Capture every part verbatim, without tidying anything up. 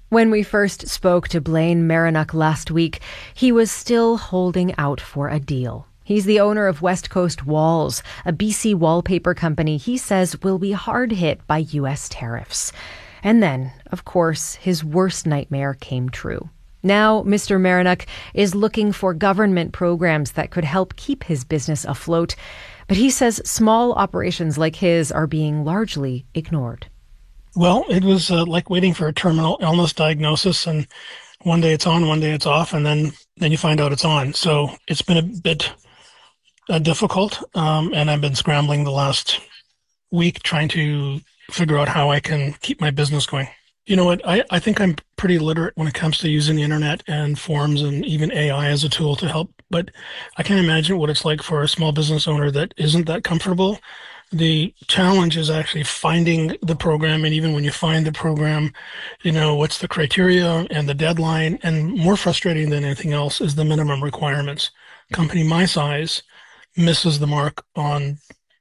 When we first spoke to Blaine Marinock last week, he was still holding out for a deal. He's the owner of West Coast Walls, a B C wallpaper company he says will be hard hit by U S tariffs. And then, of course, his worst nightmare came true. Now, Mister Marinock is looking for government programs that could help keep his business afloat. But he says small operations like his are being largely ignored. Well, it was uh, like waiting for a terminal illness diagnosis, and one day it's on, one day it's off, and then, then you find out it's on. So it's been a bit uh, difficult, um, and I've been scrambling the last week trying to figure out how I can keep my business going. You know what? I, I think I'm pretty literate when it comes to using the internet and forums and even A I as a tool to help, but I can't imagine what it's like for a small business owner that isn't that comfortable. The challenge is actually finding the program, and even when you find the program, you know, what's the criteria and the deadline, and more frustrating than anything else is the minimum requirements. A company my size misses the mark on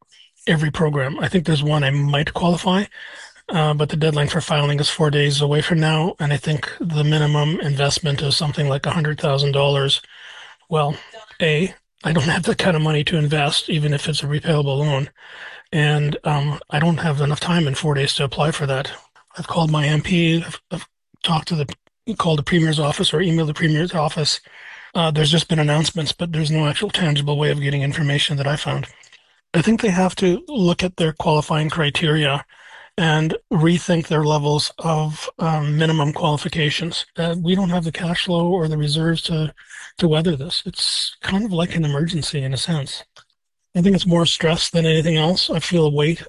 every program. I think there's one I might qualify, uh, but the deadline for filing is four days away from now, and I think the minimum investment is something like one hundred thousand dollars. Well, A, I don't have that kind of money to invest, even if it's a repayable loan. And um, I don't have enough time in four days to apply for that. I've called my M P, I've, I've talked to the, called the Premier's office or emailed the Premier's office. Uh, there's just been announcements, but there's no actual tangible way of getting information that I found. I think they have to look at their qualifying criteria and rethink their levels of um, minimum qualifications. Uh, we don't have the cash flow or the reserves to, to weather this. It's kind of like an emergency in a sense. I think it's more stress than anything else. I feel a weight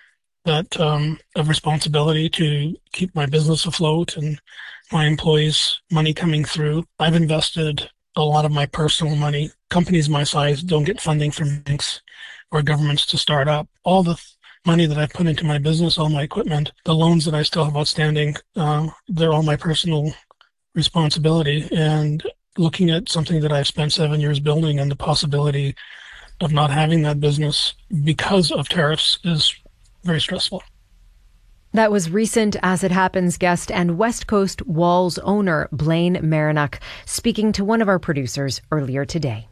that um, of responsibility to keep my business afloat and my employees' money coming through. I've invested a lot of my personal money. Companies my size don't get funding from banks or governments to start up. All the money that I've put into my business, all my equipment, the loans that I still have outstanding, uh, they're all my personal responsibility. And looking at something that I've spent seven years building and the possibility of not having that business because of tariffs is very stressful. That was Recent As It Happens guest and West Coast Walls owner Blaine Marinock speaking to one of our producers earlier today.